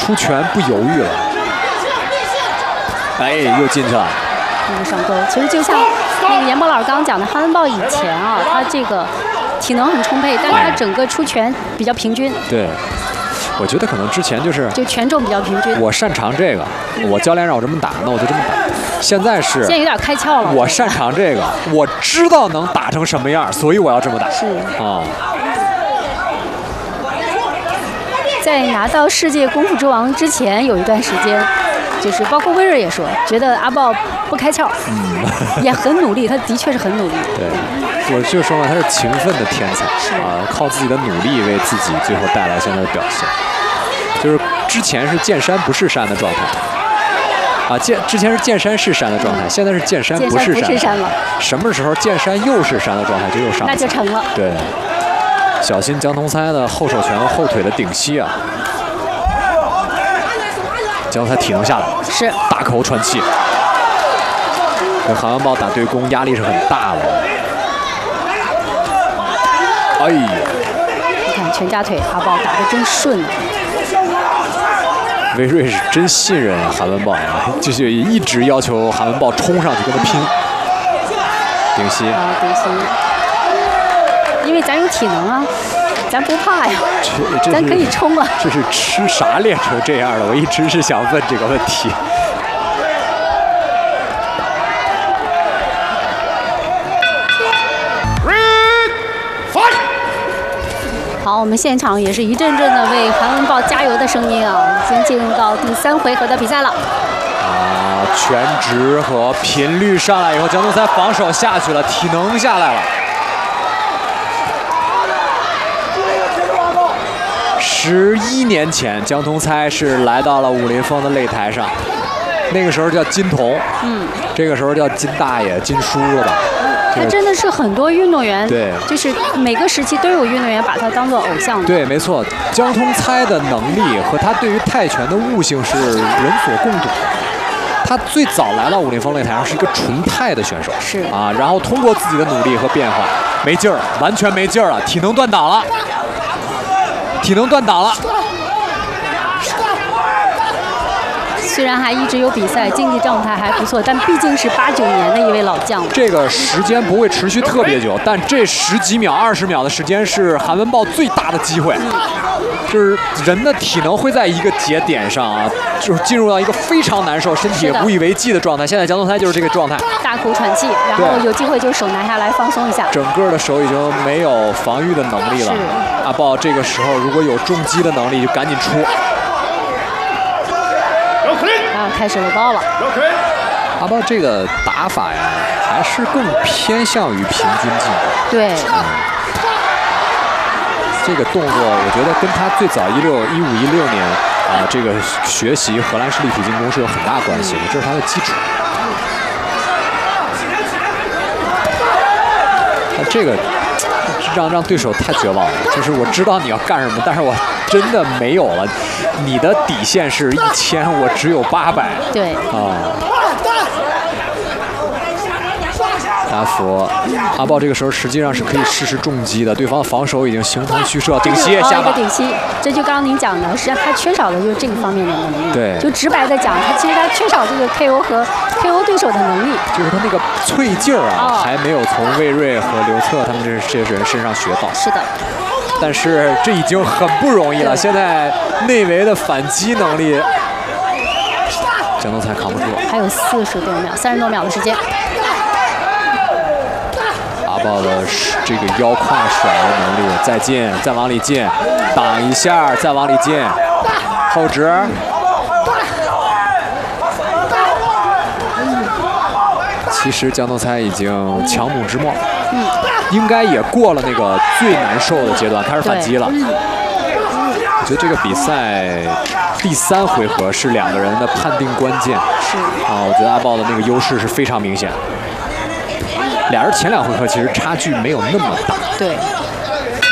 出拳不犹豫了。哎，又进去了。 那个上勾，其实就像那个严博老师刚刚讲的，韩文豹以前啊，他这个体能很充沛，但是他整个出拳比较平均。 对。我觉得可能之前就拳重比较平均。 我擅长这个，我教练让我这么打，那我就这么打。现在有点开窍了。 我擅长这个，我知道能打成什么样，所以我要这么打。 是啊。 在拿到世界功夫之王之前，有一段时间，就是包括威瑞也说，觉得阿豹不开窍，也很努力，他的确是很努力。 对，我就说嘛，他是勤奋的天才啊，靠自己的努力为自己最后带来现在的表现。就是之前是见山不是山的状态，啊，之前是见山是山的状态，现在是见山不是山了。 什么时候见山又是山的状态，就又上。 那就成了。 对，小心江童猜的后手拳和后腿的顶膝啊！江童猜体能下来， 是大口喘气，跟韩文豹打对攻压力是很大的。哎呀！ 你看拳夹腿，阿豹打得真顺啊！ 威瑞是真信任韩文豹啊，就是一直要求韩文豹冲上去跟他拼。顶膝啊，顶膝，因为咱有体能啊，咱不怕呀，咱可以冲啊。 这是吃啥练成这样的？我一直是想问这个问题。 好，我们现场也是一阵阵的为韩文豹加油的声音啊！已经进入到第3回合的比赛了。 啊，拳值和频率上来以后，江童猜防守下去了，体能下来了。11年前，江童猜是来到了武林风的擂台上，那个时候叫金童，这个时候叫金大爷、金叔了吧？ 他真的是很多运动员， 对， 就是每个时期都有运动员把他当做偶像的。 对，没错，江童猜的能力和他对于泰拳的悟性是人所共睹的。他最早来到武林风擂台上是一个纯泰的选手， 是啊，然后通过自己的努力和变化，没劲儿，完全没劲儿了，体能断档了，体能断档了。 虽然还一直有比赛，竞技状态还不错，但毕竟是89年的一位老将。 这个时间不会持续特别久，但这10几秒、20秒的时间是韩文豹最大的机会。就是人的体能会在一个节点上啊，就是进入到一个非常难受、身体无以为继的状态。现在江童猜就是这个状态， 大口喘气，然后有机会就手拿下来放松一下。 整个的手已经没有防御的能力了。阿豹这个时候如果有重击的能力，就赶紧出。 开始搂包了。 阿豹这个打法呀，还是更偏向于平均进攻。 对。 这个动作，我觉得跟他最早15、16年啊，这个学习荷兰式立体进攻是有很大关系的，这是他的基础。这个让对手太绝望了，就是我知道你要干什么，但是我真的没有了。你的底线是1000，我只有800。 对。 大佛，阿豹这个时候实际上是可以试试重击的，对方的防守已经形同虚设。顶膝下巴。 顶膝，这就刚刚您讲的，实际上他缺少的就是这个方面的能力。 对。 就直白的讲，其实他缺少这个 KO 和 KO 对手的能力。 就是他那个脆劲儿啊，还没有从魏睿和刘策他们这些人身上学到。 是的。 但是这已经很不容易了，现在内围的反击能力，江童猜扛不住。 还有40多秒、30多秒的时间。 阿豹的这个腰胯甩的能力，再进，再往里进，挡一下，再往里进，后直。其实江童猜已经强弩之末，应该也过了那个最难受的阶段，开始反击了。我觉得这个比赛第3回合是2个人的判定关键。 是啊，我觉得阿豹的那个优势是非常明显。俩人前2回合其实差距没有那么大。 对。